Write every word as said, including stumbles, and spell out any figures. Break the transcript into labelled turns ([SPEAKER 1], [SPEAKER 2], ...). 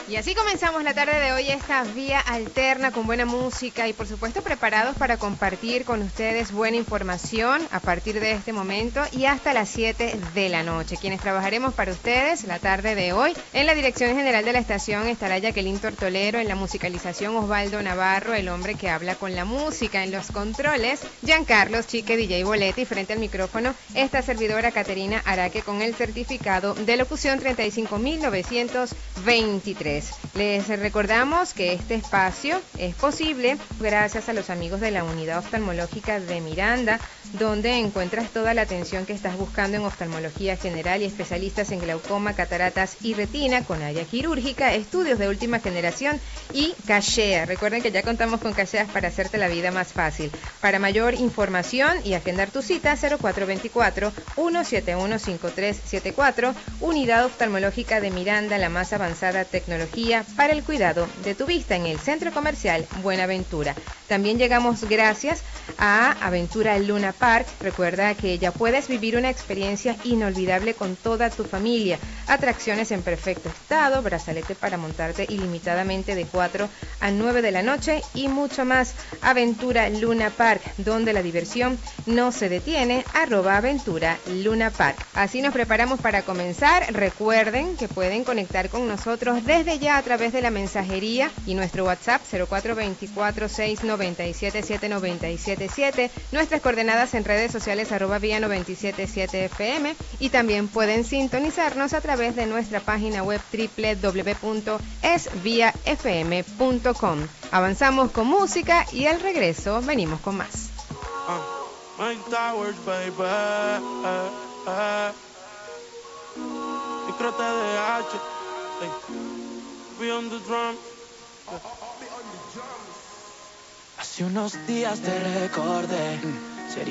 [SPEAKER 1] Y así comenzamos la tarde de hoy, esta vía alterna con buena música y por supuesto preparados para compartir con ustedes buena información a partir de este momento y hasta las siete de la noche. Quienes trabajaremos para ustedes la tarde de hoy, en la dirección general de la estación estará Jacqueline Tortolero, en la musicalización Osvaldo Navarro, el hombre que habla con la música, en los controles Giancarlos Chique D J Boletti, frente al micrófono esta servidora Caterina Araque con el certificado de locución treinta y cinco mil novecientos veintitrés. Les recordamos que este espacio es posible gracias a los amigos de la Unidad Oftalmológica de Miranda, donde encuentras toda la atención que estás buscando en oftalmología general y especialistas en glaucoma, cataratas y retina, con área quirúrgica, estudios de última generación y cachea. Recuerden que ya contamos con cacheas para hacerte la vida más fácil. Para mayor información y agendar tu cita, cero cuatro dos cuatro, uno siete uno, cinco tres siete cuatro, Unidad Oftalmológica de Miranda, la más avanzada tecnología para el cuidado de tu vista en el Centro Comercial Buenaventura. También llegamos gracias a Aventura Luna Park. Recuerda que ya puedes vivir una experiencia inolvidable con toda tu familia. Atracciones en perfecto estado, brazalete para montarte ilimitadamente de cuatro a nueve de la noche y mucho más. Aventura Luna Park, donde la diversión no se detiene, arroba Aventura Luna Park. Así nos preparamos para comenzar. Recuerden que pueden conectar con nosotros desde ya a través de la mensajería y nuestro WhatsApp cero cuatro dos cuatro, seis nueve siete, siete nueve siete siete, nuestras coordenadas en redes sociales arroba vía noventa y siete punto siete F M, y también pueden sintonizarnos a través de nuestra página web doble u doble u doble u punto es vía f m punto com. Avanzamos con música y al regreso venimos con más.
[SPEAKER 2] Uh, Mike Towers, baby. Uh, uh. Micro T D H. Hey. Beyond the drum.
[SPEAKER 3] Hace unos días te recordé.